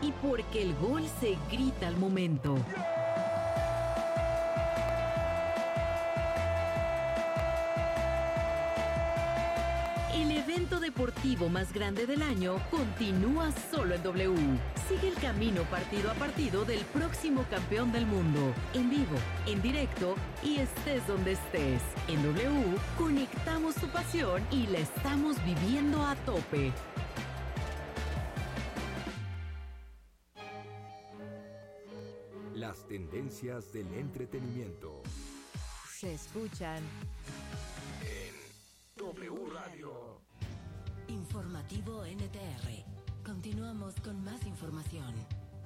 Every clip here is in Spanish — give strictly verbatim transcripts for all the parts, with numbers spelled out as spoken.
y porque el gol se grita al momento. El evento deportivo más grande del año continúa solo en W. Sigue el camino partido a partido del próximo campeón del mundo. En vivo, en directo y estés donde estés. En W, conectamos tu pasión y la estamos viviendo a tope. Las tendencias del entretenimiento se escuchan en W Radio. Informativo N T R. Continuamos con más información.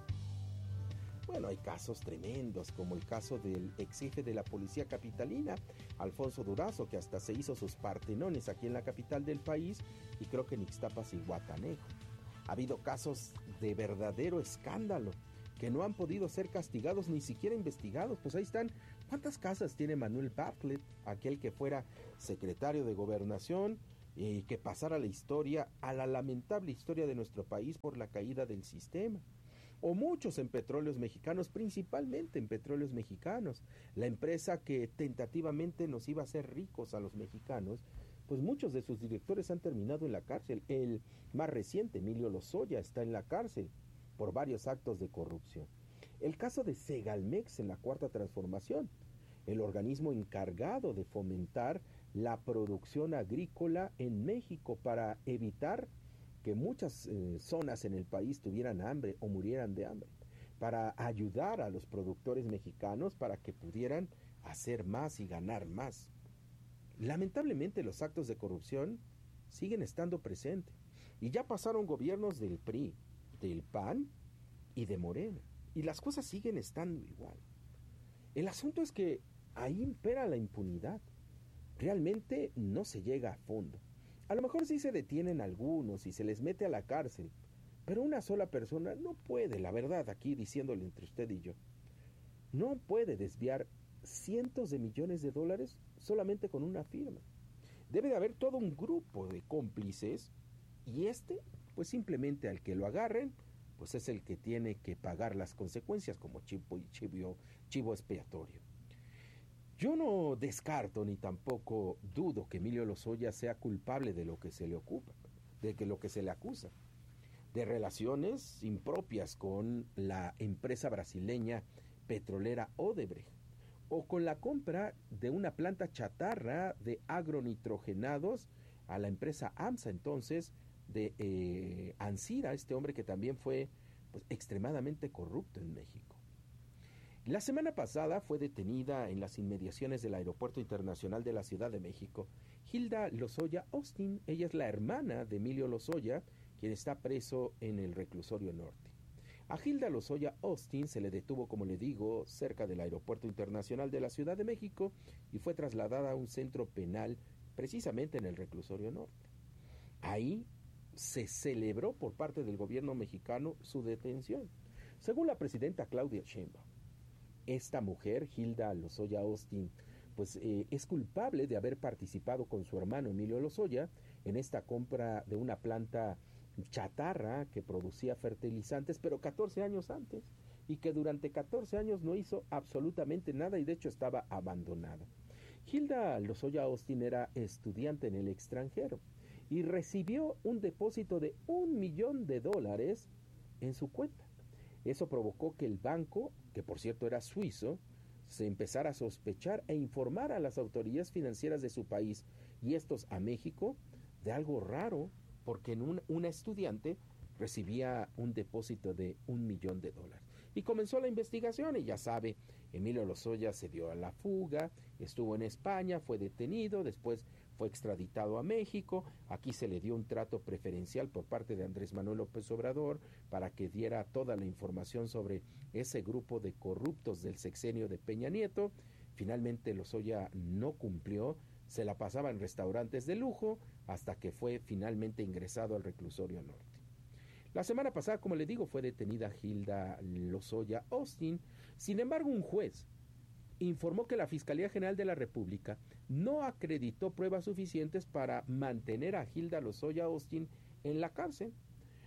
Bueno, hay casos tremendos, como el caso del ex jefe de la policía capitalina, Alfonso Durazo, que hasta se hizo sus partenones aquí en la capital del país, y creo que en Ixtapas y Guatanejo. Ha habido casos de verdadero escándalo, que no han podido ser castigados ni siquiera investigados. Pues ahí están. ¿Cuántas casas tiene Manuel Bartlett, aquel que fuera secretario de Gobernación y que pasara la historia, a la lamentable historia de nuestro país por la caída del sistema? O muchos en Petróleos Mexicanos, principalmente en Petróleos Mexicanos, la empresa que tentativamente nos iba a hacer ricos a los mexicanos. Pues muchos de sus directores han terminado en la cárcel. El más reciente, Emilio Lozoya, está en la cárcel por varios actos de corrupción. El caso de Segalmex en la Cuarta Transformación, el organismo encargado de fomentar la producción agrícola en México para evitar que muchas eh, zonas en el país tuvieran hambre o murieran de hambre, para ayudar a los productores mexicanos para que pudieran hacer más y ganar más. Lamentablemente los actos de corrupción siguen estando presentes y ya pasaron gobiernos del P R I, del P A N y de Morena, y las cosas siguen estando igual. El asunto es que ahí impera la impunidad. Realmente no se llega a fondo. A lo mejor sí se detienen algunos y se les mete a la cárcel, pero una sola persona no puede, la verdad, aquí diciéndole entre usted y yo, no puede desviar cientos de millones de dólares solamente con una firma. Debe de haber todo un grupo de cómplices, y este, pues simplemente al que lo agarren, pues es el que tiene que pagar las consecuencias como chivo, chivo, chivo expiatorio. Yo no descarto ni tampoco dudo que Emilio Lozoya sea culpable de lo que se le ocupa, de que lo que se le acusa, de relaciones impropias con la empresa brasileña petrolera Odebrecht, o con la compra de una planta chatarra de agronitrogenados a la empresa AMSA, entonces, de eh, Ancira, este hombre que también fue pues, extremadamente corrupto en México. La semana pasada fue detenida en las inmediaciones del Aeropuerto Internacional de la Ciudad de México Hilda Lozoya Austin. Ella es la hermana de Emilio Lozoya, quien está preso en el reclusorio norte. A Hilda Lozoya Austin se le detuvo, como le digo, cerca del Aeropuerto Internacional de la Ciudad de México y fue trasladada a un centro penal precisamente en el reclusorio norte. Ahí se celebró por parte del gobierno mexicano su detención. Según la presidenta Claudia Sheinbaum, esta mujer, Hilda Lozoya Austin, pues eh, es culpable de haber participado con su hermano Emilio Lozoya en esta compra de una planta chatarra que producía fertilizantes, pero catorce años antes, y que durante catorce años no hizo absolutamente nada y de hecho estaba abandonada. Hilda Lozoya Austin era estudiante en el extranjero y recibió un depósito de un millón de dólares en su cuenta. Eso provocó que el banco, que por cierto era suizo, se empezara a sospechar e informar a las autoridades financieras de su país y estos a México de algo raro, porque en un, una estudiante recibía un depósito de un millón de dólares. Y comenzó la investigación y ya sabe, Emilio Lozoya se dio a la fuga, estuvo en España, fue detenido, después fue extraditado a México, aquí se le dio un trato preferencial por parte de Andrés Manuel López Obrador para que diera toda la información sobre ese grupo de corruptos del sexenio de Peña Nieto. Finalmente Lozoya no cumplió, se la pasaba en restaurantes de lujo hasta que fue finalmente ingresado al reclusorio norte. La semana pasada, como le digo, fue detenida Hilda Lozoya Austin. Sin embargo, un juez informó que la Fiscalía General de la República no acreditó pruebas suficientes para mantener a Hilda Lozoya Austin en la cárcel.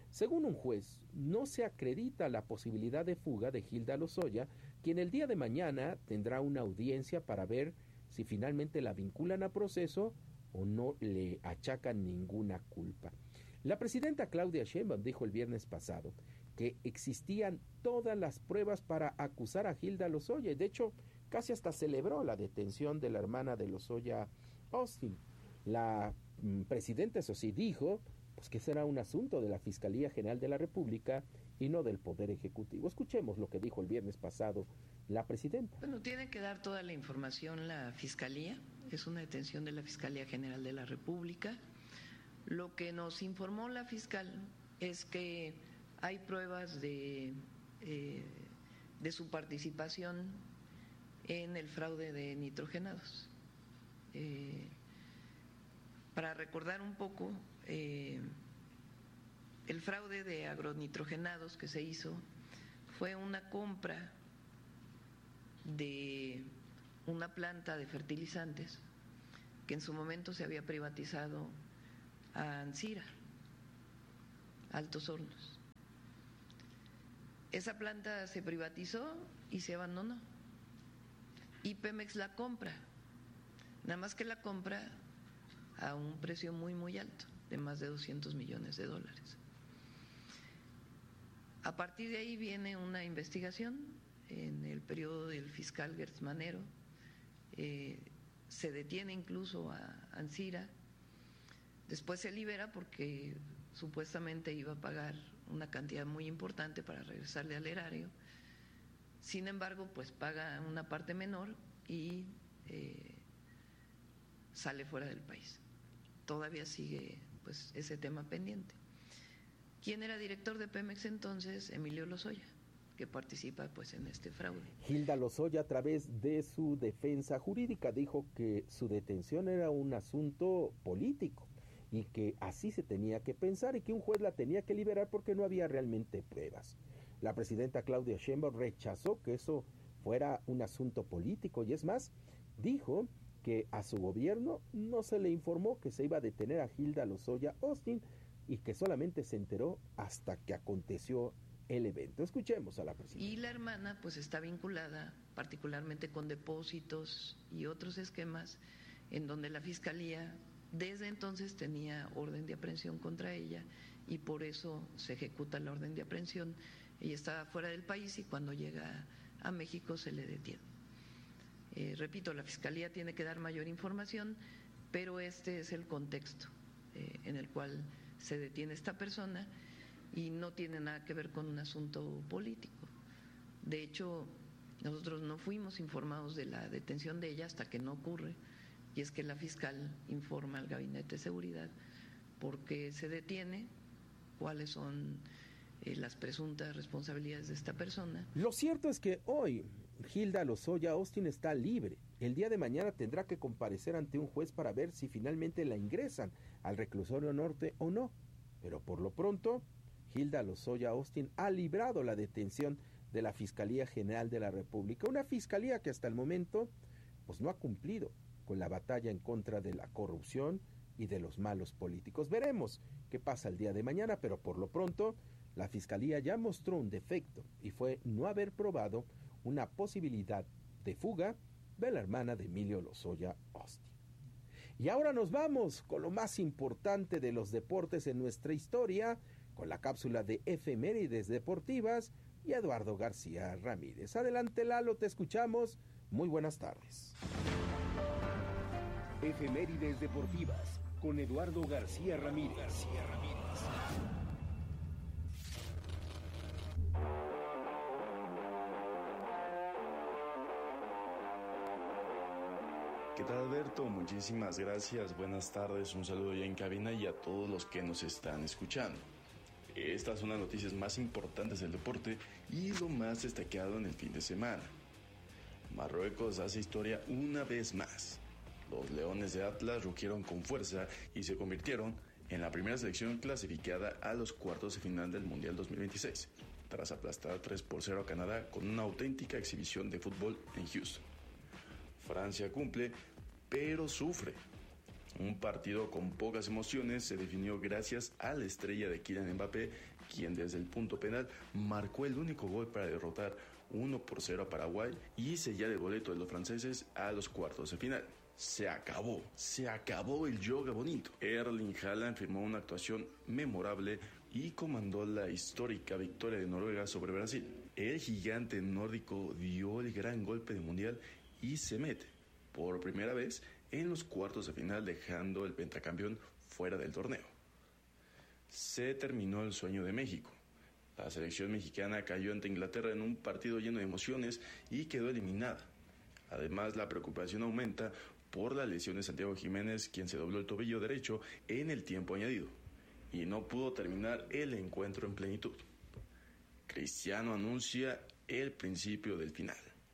Según un juez, no se acredita la posibilidad de fuga de Hilda Lozoya, quien el día de mañana tendrá una audiencia para ver si finalmente la vinculan a proceso o no le achacan ninguna culpa. La presidenta Claudia Sheinbaum dijo el viernes pasado que existían todas las pruebas para acusar a Hilda Lozoya, y de hecho casi hasta celebró la detención de la hermana de Lozoya Austin. La mm, presidenta, eso sí, dijo pues que será un asunto de la Fiscalía General de la República y no del Poder Ejecutivo. Escuchemos lo que dijo el viernes pasado la presidenta. Bueno, tiene que dar toda la información la Fiscalía, es una detención de la Fiscalía General de la República. Lo que nos informó la fiscal es que hay pruebas de, eh, de su participación en el fraude de nitrogenados. Eh, para recordar un poco, eh, el fraude de agronitrogenados que se hizo fue una compra de una planta de fertilizantes que en su momento se había privatizado a Ancira, Altos Hornos. Esa planta se privatizó y se abandonó. Y Pemex la compra, nada más que la compra a un precio muy, muy alto, de más de doscientos millones de dólares. A partir de ahí viene una investigación en el periodo del fiscal Gertz Manero, eh, se detiene incluso a Ancira, después se libera porque supuestamente iba a pagar una cantidad muy importante para regresarle al erario. Sin embargo, pues paga una parte menor y eh, sale fuera del país. Todavía sigue pues ese tema pendiente. ¿Quién era director de Pemex entonces? Emilio Lozoya, que participa pues en este fraude. Hilda Lozoya, a través de su defensa jurídica, dijo que su detención era un asunto político y que así se tenía que pensar y que un juez la tenía que liberar porque no había realmente pruebas. La presidenta Claudia Sheinbaum rechazó que eso fuera un asunto político y es más, dijo que a su gobierno no se le informó que se iba a detener a Hilda Lozoya Austin y que solamente se enteró hasta que aconteció el evento. Escuchemos a la presidenta. Y la hermana pues está vinculada particularmente con depósitos y otros esquemas en donde la Fiscalía desde entonces tenía orden de aprehensión contra ella y por eso se ejecuta la orden de aprehensión. Ella estaba fuera del país y cuando llega a México se le detiene. Eh, repito, la Fiscalía tiene que dar mayor información, pero este es el contexto eh, en el cual se detiene esta persona y no tiene nada que ver con un asunto político. De hecho, nosotros no fuimos informados de la detención de ella hasta que no ocurre, y es que la fiscal informa al Gabinete de Seguridad por qué se detiene, cuáles son eh, las presuntas responsabilidades de esta persona. Lo cierto es que hoy Hilda Lozoya Austin está libre. El día de mañana tendrá que comparecer ante un juez para ver si finalmente la ingresan al reclusorio norte o no. Pero por lo pronto, Hilda Lozoya Austin ha librado la detención de la Fiscalía General de la República, una fiscalía que hasta el momento pues no ha cumplido con la batalla en contra de la corrupción y de los malos políticos. Veremos qué pasa el día de mañana, pero por lo pronto la Fiscalía ya mostró un defecto y fue no haber probado una posibilidad de fuga de la hermana de Emilio Lozoya Austin. Y ahora nos vamos con lo más importante de los deportes en nuestra historia, con la cápsula de efemérides deportivas y Eduardo García Ramírez. Adelante, Lalo, te escuchamos. Muy buenas tardes. Efemérides deportivas con Eduardo García Ramírez. García Ramírez. ¿Qué tal, Alberto? Muchísimas gracias, buenas tardes, un saludo ya en cabina y a todos los que nos están escuchando. Estas son las noticias más importantes del deporte y lo más destacado en el fin de semana. Marruecos hace historia una vez más. Los Leones de Atlas rugieron con fuerza y se convirtieron en la primera selección clasificada a los cuartos de final del Mundial dos mil veintiséis, tras aplastar tres por cero a Canadá con una auténtica exhibición de fútbol en Houston. Francia cumple, pero sufre. Un partido con pocas emociones se definió gracias a la estrella de Kylian Mbappé, quien desde el punto penal marcó el único gol para derrotar uno por cero a Paraguay y sellar el boleto de los franceses a los cuartos de final. Se acabó, se acabó el yoga bonito. Erling Haaland firmó una actuación memorable y comandó la histórica victoria de Noruega sobre Brasil. El gigante nórdico dio el gran golpe de mundial y se mete, por primera vez, en los cuartos de final, dejando el pentacampeón fuera del torneo. Se terminó el sueño de México. La selección mexicana cayó ante Inglaterra en un partido lleno de emociones y quedó eliminada. Además, la preocupación aumenta por la lesión de Santiago Jiménez, quien se dobló el tobillo derecho en el tiempo añadido y no pudo terminar el encuentro en plenitud. Cristiano anuncia el principio del final.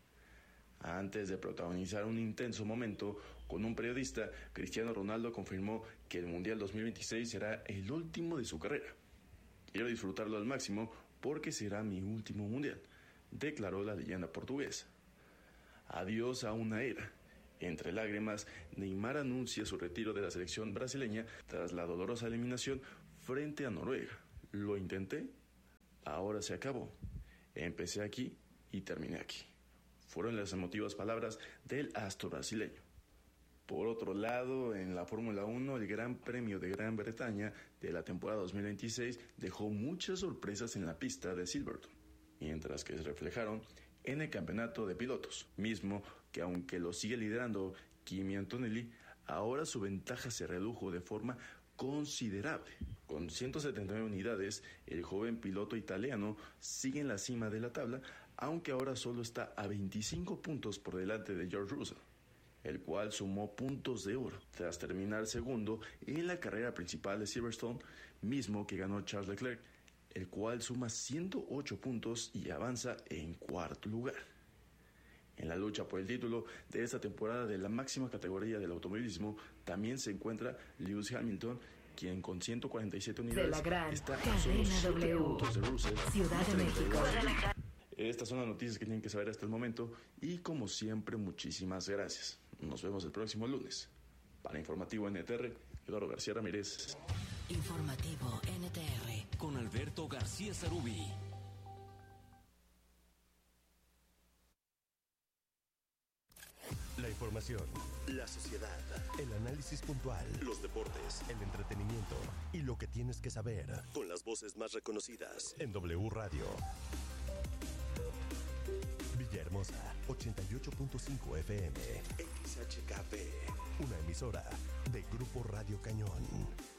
Antes de protagonizar un intenso momento con un periodista, Cristiano Ronaldo confirmó que el Mundial dos mil veintiséis será el último de su carrera. Quiero disfrutarlo al máximo porque será mi último Mundial, declaró la leyenda portuguesa. Adiós a una era. Entre lágrimas, Neymar anuncia su retiro de la selección brasileña tras la dolorosa eliminación frente a Noruega. Lo intenté, ahora se acabó. Empecé aquí y terminé aquí. Fueron las emotivas palabras del astro brasileño. Por otro lado, en la Fórmula uno, el Gran Premio de Gran Bretaña de la temporada dos mil veintiséis dejó muchas sorpresas en la pista de Silverstone, mientras que se reflejaron en el campeonato de pilotos, mismo que aunque lo sigue liderando Kimi Antonelli, ahora su ventaja se redujo de forma considerable. Con ciento setenta y nueve unidades, el joven piloto italiano sigue en la cima de la tabla, aunque ahora solo está a veinticinco puntos por delante de George Russell, el cual sumó puntos de oro tras terminar segundo en la carrera principal de Silverstone, mismo que ganó Charles Leclerc, el cual suma ciento ocho puntos y avanza en cuarto lugar. En la lucha por el título de esta temporada de la máxima categoría del automovilismo también se encuentra Lewis Hamilton, quien con ciento cuarenta y siete unidades de la gran está a solo siete puntos de Russell, Ciudad de México. Estas son las noticias que tienen que saber hasta el momento y, como siempre, muchísimas gracias. Nos vemos el próximo lunes. Para Informativo N T R, Eduardo García Ramírez. Informativo N T R con Alberto García Zarubi. La información, la sociedad, el análisis puntual, los deportes, el entretenimiento y lo que tienes que saber con las voces más reconocidas en W Radio. Villahermosa, ochenta y ocho punto cinco F M, X H K P, una emisora de Grupo Radio Cañón.